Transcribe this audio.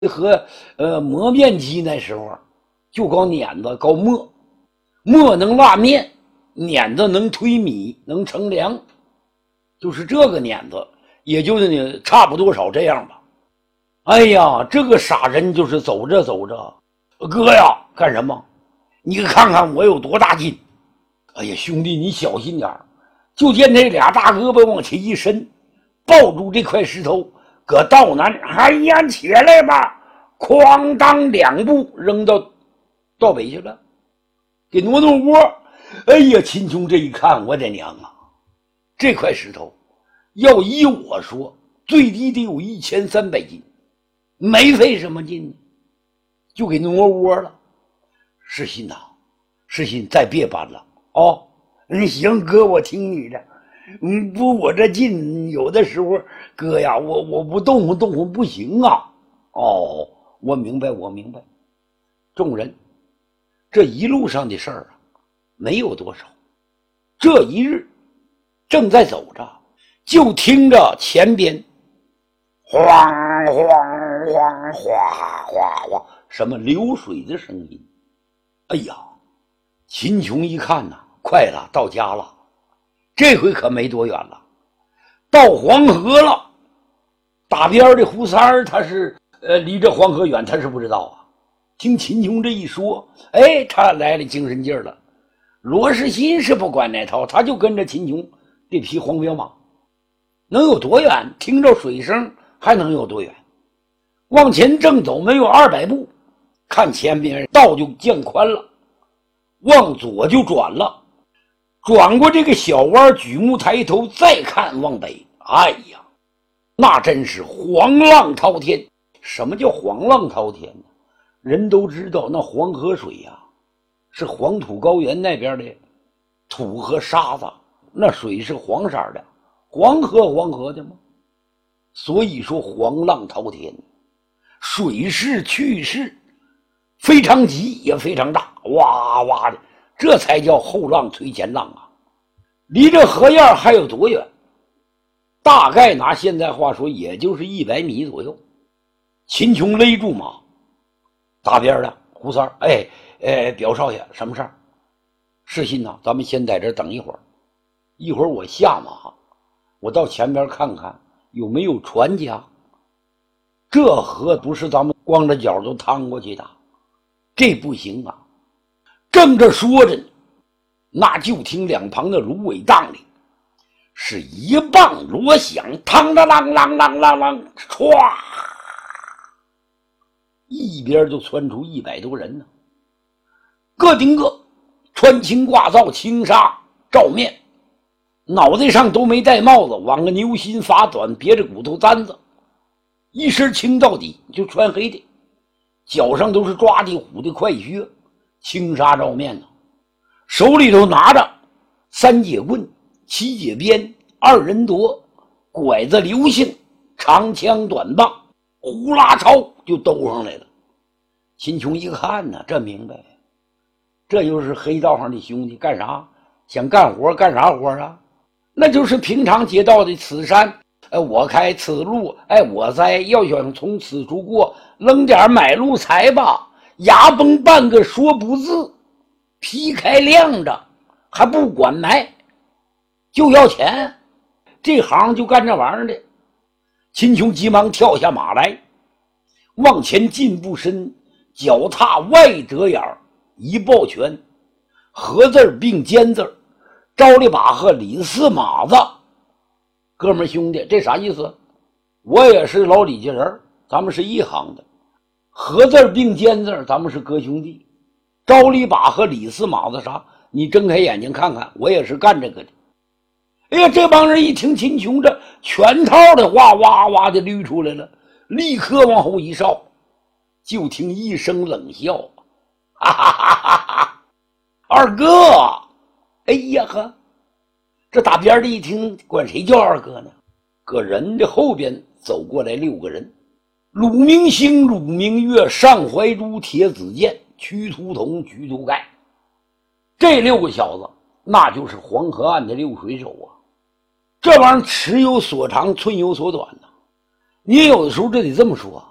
和磨面机那时候就搞碾子搞磨，磨能拉面，碾子能推米能乘凉，就是这个碾子也就是差不多少这样吧。哎呀，这个傻人就是走着走着，哥呀干什么？你看看我有多大劲。哎呀兄弟你小心点，就见这俩大胳膊往前一伸，抱住这块石头，搁道南，哎呀起来吧，哐当2步扔到道北去了，给挪窝。哎呀秦琼这一看，我的娘啊，这块石头要依我说最低得有1300斤，没费什么劲就给挪窝了。世信呐，世信再别搬了哦。行哥，我听你的。不，我这劲有的时候哥呀，我不动活动活不行啊。哦，我明白我明白。众人这一路上的事儿啊没有多少。这一日正在走着，就听着前边晃晃晃哗哗哗什么流水的声音。哎呀，秦琼一看呐，快了，到家了，这回可没多远了，到黄河了。打边的胡三儿他是离这黄河远，他是不知道啊。听秦琼这一说，哎，他来了精神劲儿了。罗世新是不管那套，他就跟着秦琼这匹黄骠马，能有多远？听着水声还能有多远？往前正走没有200步，看前边道就渐宽了，往左就转了，转过这个小弯，举目抬头再看往北，哎呀，那真是黄浪滔天。什么叫黄浪滔天呢？人都知道那黄河水呀，是黄土高原那边的土和沙子，那水是黄色的，黄河的吗？所以说黄浪滔天，水势去势非常急也非常大，哇哇的，这才叫后浪推前浪啊。离这河沿还有多远？大概拿现在话说也就是100米左右。秦琼勒住马，打边的胡三儿，表少爷什么事儿？世信呐，咱们先在这等一会儿，一会儿我下马，我到前边看看有没有船家。这河不是咱们光着脚就趟过去的，这不行啊。正这说着，那就听两旁的芦苇荡里是一棒锣响，嘡啷啷啷啷啷啷，唰，一边就窜出100多人呢，个顶个穿青挂皂，青纱罩面，脑袋上都没戴帽子，挽个牛心发短，别着骨头簪子，一身青到底，就穿黑的，脚上都是抓地虎的快靴，青纱罩面呢，手里头拿着3节棍、7节鞭、2人铎、拐子流星、长枪短棒，呼啦超就兜上来了。秦琼一看呢，这明白，这就是黑道上的兄弟，干啥？想干活干啥活啊？那就是平常街道的此山我开，此路我栽，要想从此处过，扔点买路财吧，牙崩半个说不字，劈开晾着还不管埋，就要钱，这行就干这玩意儿的。秦琼急忙跳下马来，往前进步身，脚踏外折眼，一抱拳，合字并尖字，招里把和李四马子。哥们兄弟，这啥意思？我也是老李家人，咱们是一行的。合字并尖字，咱们是哥兄弟。招里把和李四马子啥？你睁开眼睛看看，我也是干这个的。哎呀，这帮人一听秦琼这全套的话哇哇的捋出来了，立刻往后一哨，就听一声冷笑，哈哈哈哈哈！二哥，哎呀呵，这打边的一听，管谁叫二哥呢？搁人的后边走过来6个人，鲁明星、鲁明月、尚怀珠、铁子健、屈突同、屈突盖，这6个小子那就是黄河岸的6水手啊。这玩意儿尺有所长，寸有所短呐。你有的时候这得这么说，